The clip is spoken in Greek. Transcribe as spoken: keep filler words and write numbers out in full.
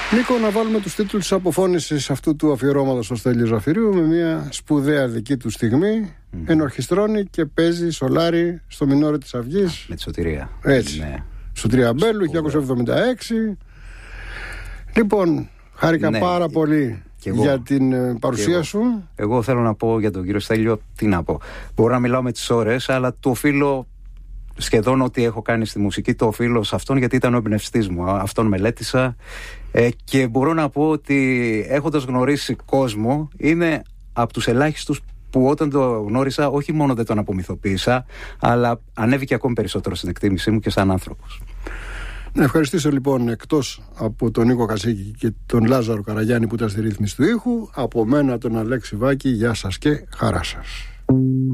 Νίκο, να βάλουμε τους τίτλους της αποφώνησης αυτού του αφιερώματος στο Στέλιο Ζαφυρίου με μια σπουδαία δική του στιγμή. Mm. Ενορχιστρώνει και παίζει σολάρι στο μινόρε της Αυγής. Με τη Σωτηρία. Έτσι. Ναι. Στο Τριαμπέλου, χίλια εννιακόσια εβδομήντα έξι. Λοιπόν, χάρηκα ναι. πάρα πολύ εγώ, για την παρουσία εγώ. σου. Εγώ θέλω να πω για τον κύριο Στέλιο, τι να πω. Μπορώ να μιλάω με τις ώρες, αλλά το οφείλω σχεδόν ό,τι έχω κάνει στη μουσική, το οφείλω σε αυτόν, γιατί ήταν ο εμπνευστής μου. Αυτόν μελέτησα ε, και μπορώ να πω ότι έχοντας γνωρίσει κόσμο, είναι από τους ελάχιστους που όταν το γνώρισα, όχι μόνο δεν τον απομυθοποίησα, αλλά ανέβηκε ακόμη περισσότερο στην εκτίμησή μου και σαν άνθρωπος. Να ευχαριστήσω λοιπόν, εκτός από τον Νίκο Κασίκη και τον Λάζαρο Καραγιάννη που ήταν στη ρύθμιση του ήχου, από μένα τον Αλέξη Βάκη, γεια σας και χαρά σας.